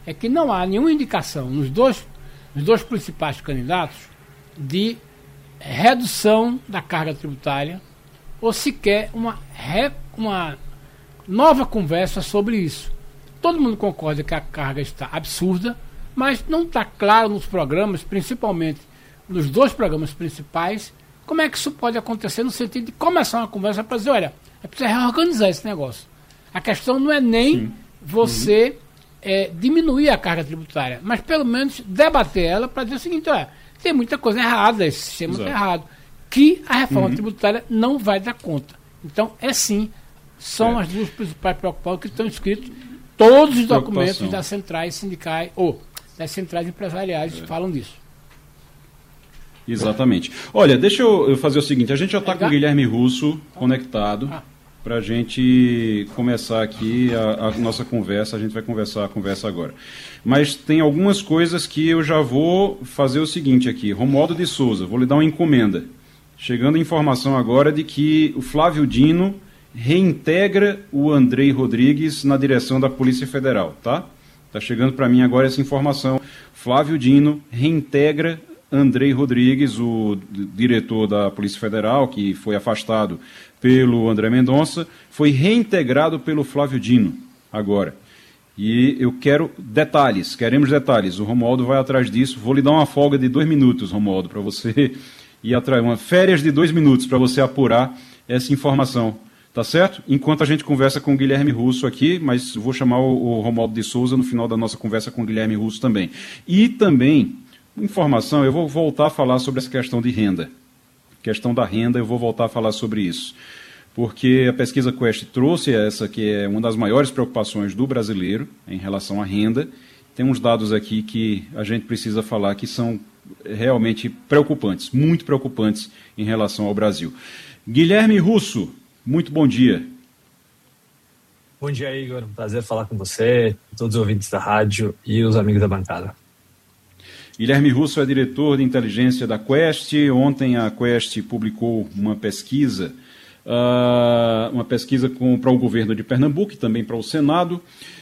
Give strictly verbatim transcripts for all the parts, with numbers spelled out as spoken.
é que não há nenhuma indicação nos dois, nos dois principais candidatos de redução da carga tributária ou sequer uma, re, uma nova conversa sobre isso. Todo mundo concorda que a carga está absurda, mas não está claro nos programas, principalmente nos dois programas principais, como é que isso pode acontecer no sentido de começar uma conversa para dizer, olha, é preciso reorganizar esse negócio. A questão não é nem Sim. você uhum. é, diminuir a carga tributária, mas pelo menos debater ela para dizer o seguinte, olha, tem muita coisa errada, esse sistema está errado, que a reforma uhum. tributária não vai dar conta. Então, é sim, são é. as duas principais preocupações que estão escritos todos os documentos das centrais sindicais, ou das centrais empresariais é. falam disso. Exatamente. Olha, deixa eu fazer o seguinte, a gente já está com o Guilherme Russo conectado ah. para a gente começar aqui a, a nossa conversa, a gente vai conversar a conversa agora. Mas tem algumas coisas que eu já vou fazer o seguinte aqui. Romualdo de Souza, vou lhe dar uma encomenda. Chegando a informação agora de que o Flávio Dino reintegra o Andrei Rodrigues na direção da Polícia Federal, tá? Está chegando para mim agora essa informação. Flávio Dino reintegra Andrei Rodrigues, o diretor da Polícia Federal, que foi afastado pelo André Mendonça, foi reintegrado pelo Flávio Dino agora. E eu quero detalhes, queremos detalhes. O Romualdo vai atrás disso. Vou lhe dar uma folga de dois minutos, Romualdo, para você ir atrás. Uma férias de dois minutos para você apurar essa informação. Tá certo? Enquanto a gente conversa com o Guilherme Russo aqui, mas vou chamar o, o Romualdo de Souza no final da nossa conversa com o Guilherme Russo também. E também, informação, eu vou voltar a falar sobre essa questão de renda. Questão da renda, eu vou voltar a falar sobre isso. Porque a pesquisa Quest trouxe essa que é uma das maiores preocupações do brasileiro em relação à renda. Tem uns dados aqui que a gente precisa falar que são realmente preocupantes, muito preocupantes em relação ao Brasil. Guilherme Russo, muito bom dia. Bom dia, Igor. Prazer falar com você, todos os ouvintes da rádio e os amigos da bancada. Guilherme Russo é diretor de inteligência da Quest. Ontem a Quest publicou uma pesquisa, uh, uma pesquisa com, para o governo de Pernambuco e também para o Senado.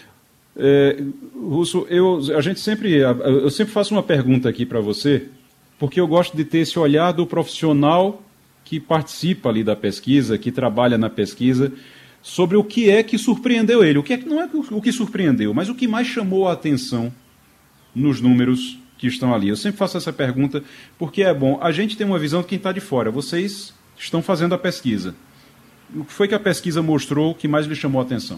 É, Russo, eu, a gente sempre, eu sempre faço uma pergunta aqui para você, porque eu gosto de ter esse olhar do profissional que participa ali da pesquisa, que trabalha na pesquisa, sobre o que é que surpreendeu ele. O que é que não é o que surpreendeu, mas o que mais chamou a atenção nos números que estão ali. Eu sempre faço essa pergunta porque é bom. A gente tem uma visão de quem está de fora. Vocês estão fazendo a pesquisa. O que foi que a pesquisa mostrou que mais lhe chamou a atenção?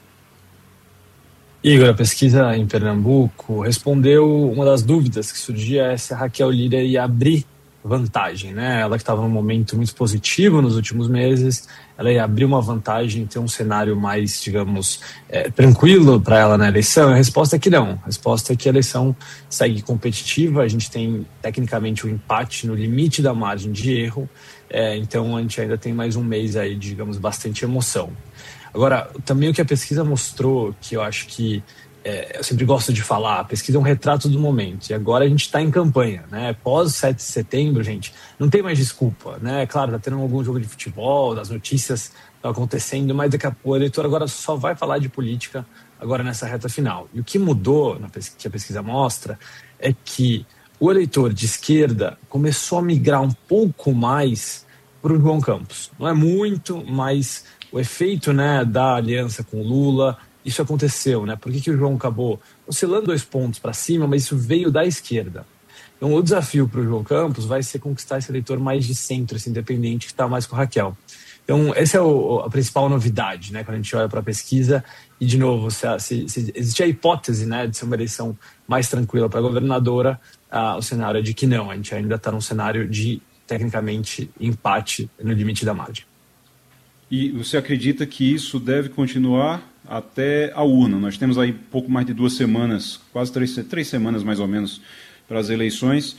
Igor, a pesquisa em Pernambuco respondeu uma das dúvidas que surgia, é se a Raquel Lira ia abrir vantagem, né? Ela que estava num momento muito positivo nos últimos meses, ela ia abrir uma vantagem, ter um cenário mais, digamos, é, tranquilo para ela na eleição. A resposta é que não. A resposta é que a eleição segue competitiva, a gente tem tecnicamente um empate no limite da margem de erro, é, então a gente ainda tem mais um mês aí, digamos, bastante emoção. Agora, também o que a pesquisa mostrou, que eu acho que É, eu sempre gosto de falar, a pesquisa é um retrato do momento, e agora a gente está em campanha, né? Pós sete de setembro, gente, não tem mais desculpa, né? Claro, está tendo algum jogo de futebol, as notícias estão acontecendo, mas daqui a pouco o eleitor agora só vai falar de política agora nessa reta final. E o que mudou, na pesquisa, que a pesquisa mostra, é que o eleitor de esquerda começou a migrar um pouco mais para o João Campos. Não é muito, mas o efeito, né, da aliança com o Lula, isso aconteceu, né? Por que, que o João acabou oscilando dois pontos para cima, mas isso veio da esquerda? Então, o desafio para o João Campos vai ser conquistar esse eleitor mais de centro, esse independente que está mais com a Raquel. Então, essa é o, a principal novidade, né? Quando a gente olha para a pesquisa, e de novo, se, se, se existe a hipótese, né, de ser uma eleição mais tranquila para a governadora, ah, o cenário é de que não, a gente ainda está num cenário de, tecnicamente, empate no limite da margem. E você acredita que isso deve continuar até a urna? Nós temos aí pouco mais de duas semanas, quase três, três semanas mais ou menos, para as eleições.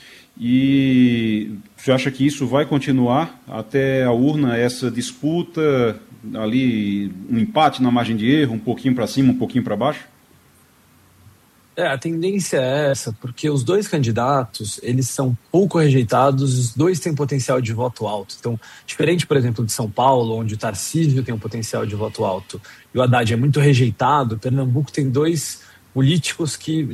E você acha que isso vai continuar até a urna, essa disputa ali, um empate na margem de erro, um pouquinho para cima, um pouquinho para baixo? É, a tendência é essa, porque os dois candidatos, eles são pouco rejeitados, os dois têm potencial de voto alto. Então, diferente, por exemplo, de São Paulo, onde o Tarcísio tem um potencial de voto alto e o Haddad é muito rejeitado, Pernambuco tem dois políticos que